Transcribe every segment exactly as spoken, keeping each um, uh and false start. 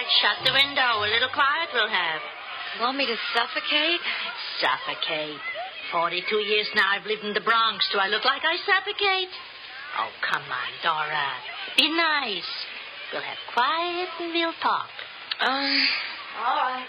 right. Shut the window. A little quiet we'll have. You want me to suffocate? Suffocate. Forty-two years now I've lived in the Bronx. Do I look like I suffocate? Oh, come on, Dora. Be nice. We'll have quiet and we'll talk. Um, all right.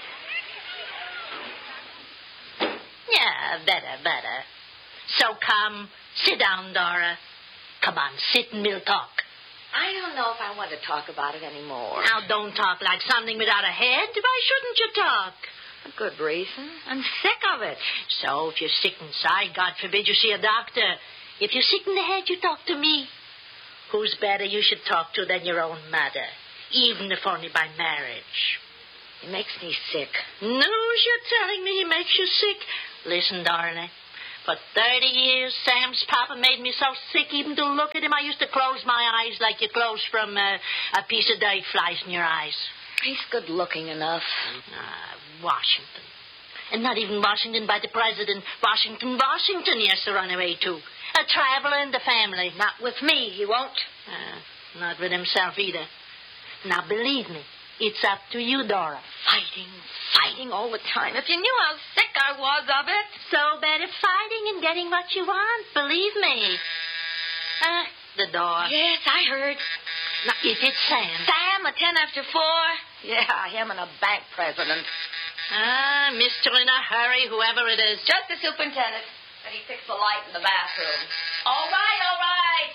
Yeah, better, better. So come, sit down, Dora. Come on, sit and we'll talk. I don't know if I want to talk about it anymore. Now, don't talk like something without a head. Why shouldn't you talk? A good reason. I'm sick of it. So, if you're sick inside, God forbid you see a doctor. If you're sick in the head, you talk to me. Who's better you should talk to than your own mother, even if only by marriage? It makes me sick. News you're telling me he makes you sick? Listen, darling. For thirty years, Sam's papa made me so sick even to look at him. I used to close my eyes like you close from uh, a piece of dirt flies in your eyes. He's good looking enough. Ah, Washington. And not even Washington by the president. Washington, Washington, he has to run away to. A traveler in the family. Not with me, he won't. Uh, not with himself either. Now, believe me, it's up to you, Dora. Fighting, fighting all the time. If you knew how sick I was of it. So better fighting and getting what you want, believe me. Uh, the door. Yes, I heard. Now, if it's Sam. Sam, at ten after four? Yeah, him and a bank president. Ah, mister in a hurry, whoever it is. Just the superintendent. But he fixed the light in the bathroom. All right, all right.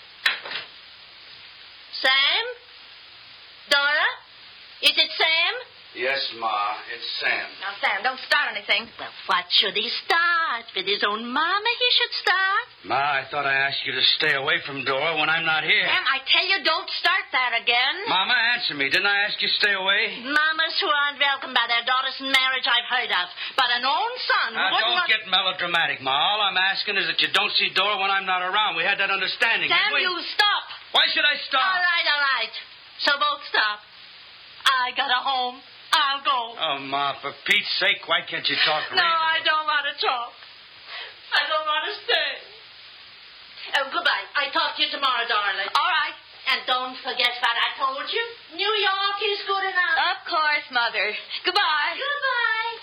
Sam? Dora? Is it Sam? Yes, Ma, it's Sam. Now, Sam, don't start anything. Well, what should he start? With his own mama he should start? Ma, I thought I asked you to stay away from Dora when I'm not here. Sam, I tell you, don't start that again. Mama, answer me. Didn't I ask you to stay away? Mamas who aren't welcome by their daughters in marriage I've heard of. But an own son who Now, wouldn't... don't get melodramatic, Ma. All I'm asking is that you don't see Dora when I'm not around. We had that understanding. Sam, didn't we? you stop. Why should I stop? All right, all right. So both stop. I got a home. I'll go. Oh, Ma, for Pete's sake, why can't you talk No, reasonably? I don't want to talk. I don't want to stay. Oh, goodbye. I talk to you tomorrow, darling. All right. And don't forget what I told you. New York is good enough. Of course, Mother. Goodbye. Goodbye.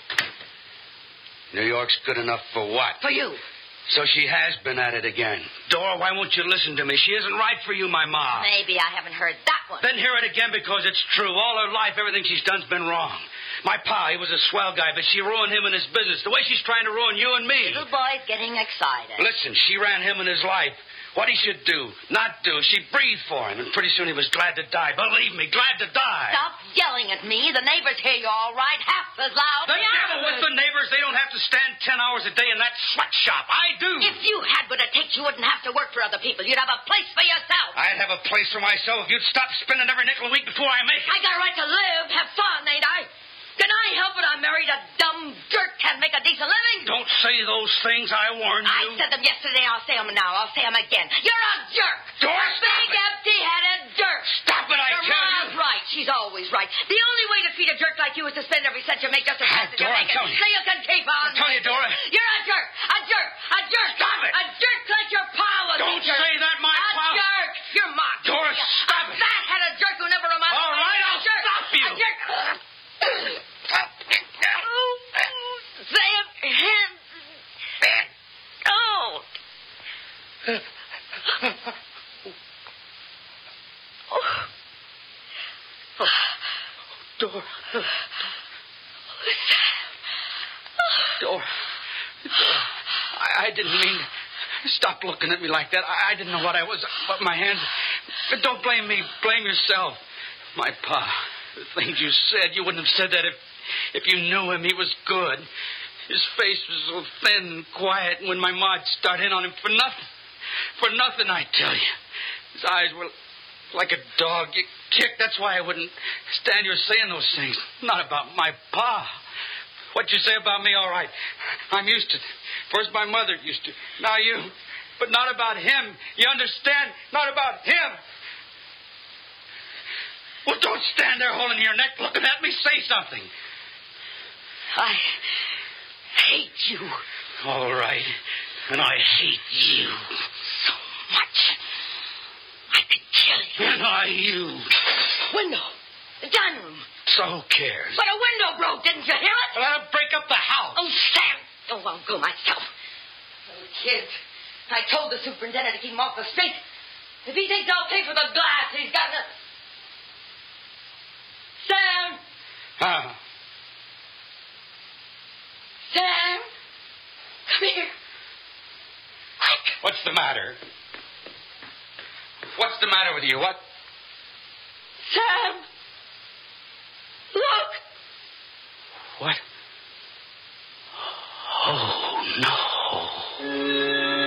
New York's good enough for what? For you. So she has been at it again. Dora, why won't you listen to me? She isn't right for you, my Ma. Maybe I haven't heard that one. Then hear it again because it's true. All her life, everything she's done's been wrong. My pa, he was a swell guy, but she ruined him and his business the way she's trying to ruin you and me. Little boy's getting excited. Listen, she ran him and his life. What he should do, not do. She breathed for him, and pretty soon he was glad to die. Believe me, glad to die. Stop yelling at me. The neighbors hear you all right, half as loud. The devil with the neighbors. They don't have to stand ten hours a day in that sweatshop. I do. If you had what it takes, you wouldn't have to work for other people. You'd have a place for yourself. I'd have a place for myself if you'd stop spending every nickel a week before I make it. I got a right to live, have fun, ain't I? Can I help it? I married a dumb jerk, can't make a decent living. Don't say those things. I warned you. I said them yesterday. I'll say them now. I'll say them again. You're a jerk. Dora, stop Big, it. empty-headed jerk. Stop it, I Your tell you. Ma's right. She's always right. The only way to feed a jerk like you is to spend every cent you make just as Ah, fast as you Dora, make it. I'm telling you. So you can keep on. I'm telling you, Dora. You're a jerk. A jerk. A jerk. Stop it. A jerk like your pa was. Don't a jerk. say that, my a pa. A jerk. You're mocked. Dora, stop a it. A fat-headed jerk who never amounted All to right, anything. I'll A jerk. stop you. A jerk. Sam, hands. Oh. Oh, Dora. Dora. Dora. I, I didn't mean to. Stop looking at me like that. I, I didn't know what I was. But my hands. But don't blame me. Blame yourself. My pa. The things you said. You wouldn't have said that if, if you knew him. He was good. His face was so thin and quiet. And when my ma'd start in on him for nothing. For nothing, I tell you. His eyes were like a dog you kicked. That's why I wouldn't stand you saying those things. Not about my pa. What you say about me, all right. I'm used to it. First my mother used to. Now you. But not about him. You understand? Not about him. Well, don't stand there holding your neck looking at me. Say something. I hate you. All right. And I hate you. So much. I could kill you. And I you. Window. The dining room. So So who cares? But a window broke, didn't you hear it? Let him break up the house. Oh, Sam. Oh, I'll go myself. Those kids. I told the superintendent to keep them off the street. If he thinks I'll pay for the glass, he's got to... Sam! Huh? Sam! Come here. Quick! What's the matter? What's the matter with you? What? Sam! Look! What? Oh, no.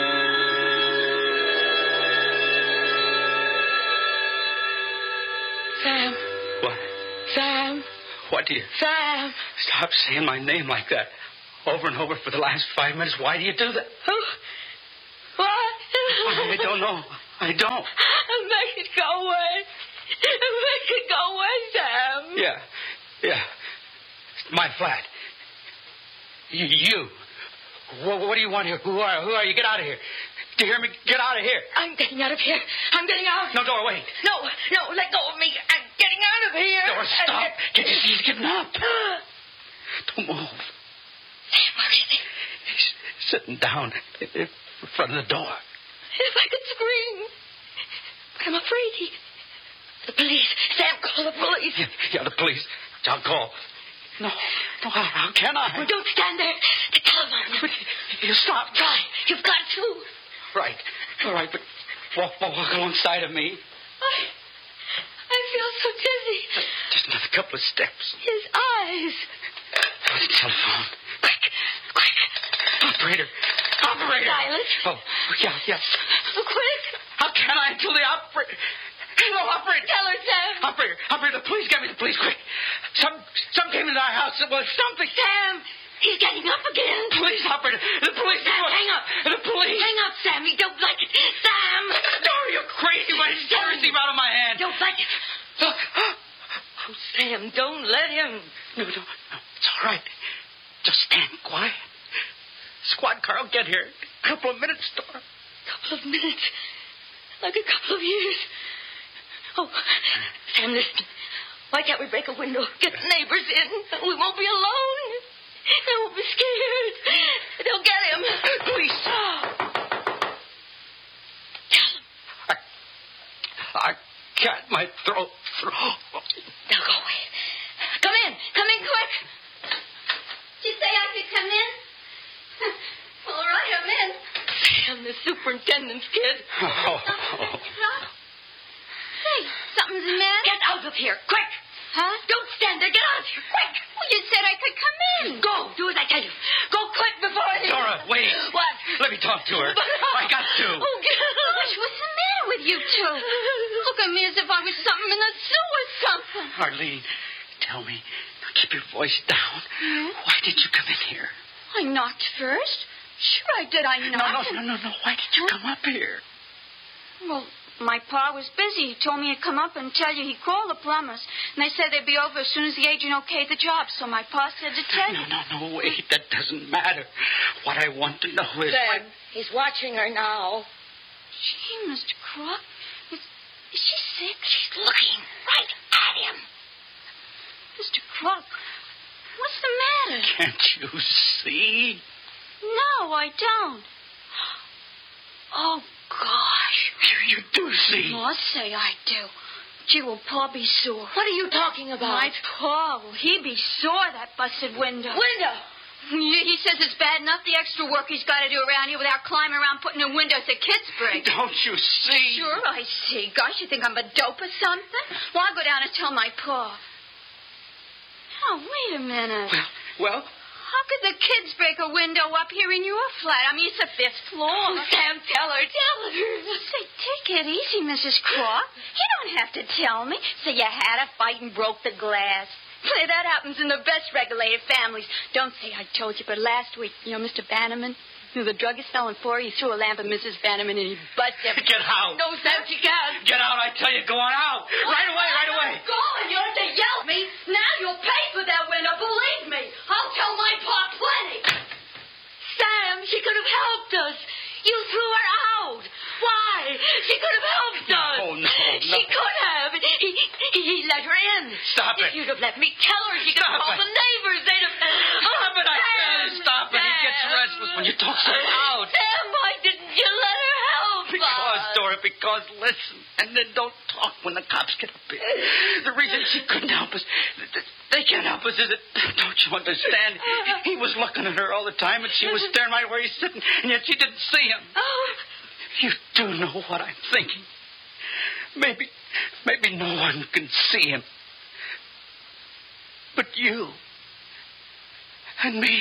Sam. What? Sam. What do you... Sam. Stop saying my name like that. Over and over for the last five minutes. Why do you do that? Oh. What? I don't know. I don't. Make it go away. Make it go away, Sam. Yeah. Yeah. My flat. You. you. What, what do you want here? Who are, who are you? Get out of here. Do you hear me? Get out of here. I'm getting out of here. I'm getting out. No, Dora, wait. No, no, let go of me. I'm getting out of here. Dora, stop. Get your he's getting up. Don't move. Sam, where is he? He's sitting down in front of the door. If I could scream. But I'm afraid he... The police. Sam, call the police. Yeah, yeah the police. I'll call. No, no, how, how can I? Well, don't stand there. The telephone. But you stop. Try. You've got to. Right. All right, but walk, walk alongside of me. I... I feel so dizzy. Just another couple of steps. His eyes. Oh, the telephone. Quick, quick. Operator. Operator. Dial it. Oh, yeah, yeah. Oh, quick. How can I until the operator... Hello, operator. Tell her, Sam. Operator, operator, the police, get me the police, quick. Some, some came into our house. It was something. Sam, he's getting up again. Police, operator. The police. Sam, hang up. The police. Hang up, Sam. You don't like it. Sam. No, you're crazy. Why did you tear receiver out of my hand? Don't like it. Look. Oh, Sam, don't let him. No, no, no. It's all right. Just stand quiet. Squad car will get here. A couple of minutes, Dora. A couple of minutes. Like a couple of years. Oh, Sam, listen. Why can't we break a window? Get the neighbors in. We won't be alone. They won't be scared. They'll get him. Police. Tell them. I, I can't. My throat. throat. They'll go away. Come in. Come in quick. Did you say I could come in? Well, all right, I'm in. Sam, the superintendent's kid. Oh, oh. Hey, something's the matter? Get out of here, quick. Huh? Don't stand there. Get out of here, quick. Well, you said I could come in. Go. Do as I tell you. Go quick before I... Dora, wait. What? Let me talk to her. I got to. Oh, get out. Gosh, what's the matter with you two? Look at me as if I was something in the zoo or something. Arlene, tell me. Now keep your voice down. Hmm? Why did you come in here? I knocked first. Sure I did. I No, knocked. no, no, no, no. Why did you come up here? Well, my pa was busy. He told me to come up and tell you he called the plumbers. And they said they'd be over as soon as the agent okayed the job. So my pa said to tell No, you. no, no, wait. That doesn't matter. What I want to know is... Sam, he's watching her now. Gee, Mister Crook. Is, is she sick? She's looking right at him. Mister Crook, what's the matter? Can't you see? No, I don't. Oh, gosh. You, you do see. Oh, I'll say I do. Gee, will Pa be sore? What are you talking about? My Pa, will he be sore, that busted window? Window. He says it's bad enough the extra work he's got to do around here without climbing around putting in windows that kids break. Don't you see? Sure, I see. Gosh, you think I'm a dope or something? Well, I'll go down and tell my Pa. Oh, wait a minute. Well, well, How could the kids break a window up here in your flat? I mean, it's the fifth floor. Oh, Sam, tell her, tell her. Say, take it easy, Missus Croft. You don't have to tell me. So you had a fight and broke the glass. Say, that happens in the best regulated families. Don't say I told you, but last week, you know, Mister Bannerman, who the druggist fell in for, he threw a lamp at Missus Bannerman and he busted. Get out. No, Sam, she can't. Get out, I tell you. Go on out. Right away, right away. Go and you're to yell at me. Now you'll pay for that window, believe me. I'll tell my pa plenty. Sam, she could have helped us. You threw her out. Why? She could have helped us. Oh, no, no. She could have. He, he, he let her in. Stop Stop if it. you'd have let me tell her, she could have Stop called it. the neighbors. They'd have... Stop it, I Sam, tell you, stop it. He gets Sam. restless when you talk so loud. Sam, why didn't you let her help Because, us? Dora, because listen, and then don't talk when the cops get up here. The reason she couldn't help us, they can't help us, is it? Don't you understand? He was looking at her all the time, and she was staring right where he's sitting, and yet she didn't see him. Oh. You do know what I'm thinking. Maybe, maybe no one can see him, but you and me.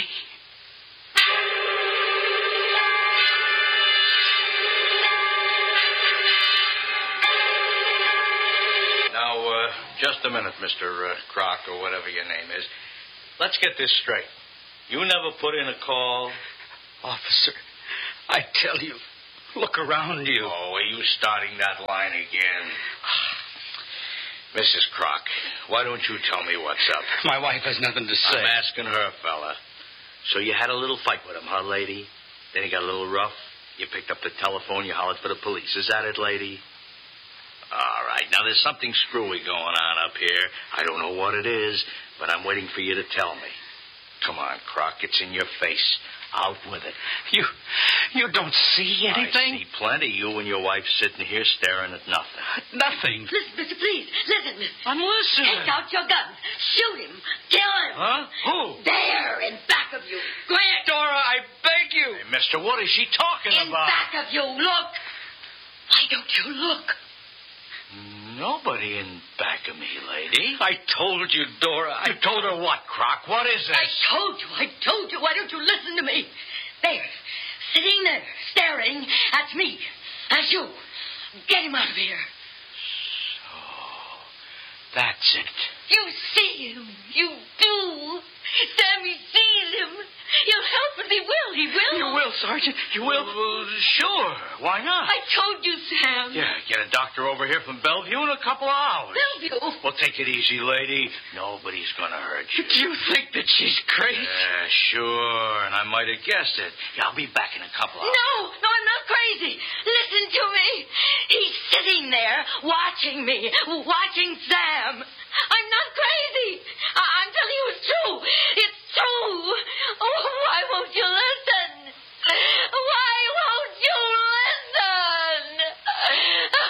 Now, uh, just a minute, Mister Uh, Croc, or whatever your name is. Let's get this straight. You never put in a call? Officer, I tell you, look around you. Oh, are you starting that line again? Missus Croc, why don't you tell me what's up? My wife has nothing to say. I'm asking her, fella. So you had a little fight with him, huh, lady? Then he got a little rough. You picked up the telephone, you hollered for the police. Is that it, lady? All right. Now, there's something screwy going on up here. I don't know what it is, but I'm waiting for you to tell me. Come on, Croc. It's in your face. Out with it. You you don't see anything? I see plenty. You and your wife sitting here staring at nothing. Nothing. Listen, mister, please. Listen. I'm listening. Take out your guns. Shoot him. Kill him. Huh? Who? There, in back of you. Quick. Dora, I beg you. Hey, mister, what is she talking In about? back of you. Look. Why don't you look? Nobody in back of me, lady. I told you, Dora. I You told her what, Croc? What is this? I told you. I told you. Why don't you listen to me? There. Sitting there, staring at me. At you. Get him out of here. Oh, that's it. You see him. You do. Sammy sees him. He'll help us. He will. He will. You will, Sergeant. You will. Well, sure. Why not? I told you, Sam. Yeah, get a doctor over here from Bellevue in a couple of hours. Bellevue. Well, take it easy, lady. Nobody's going to hurt you. Do you think that she's crazy? Yeah, sure. And I might have guessed it. Yeah, I'll be back in a couple of hours. No, no, I'm not crazy. Listen to me. He's sitting there watching me, watching Sam. I'm not crazy.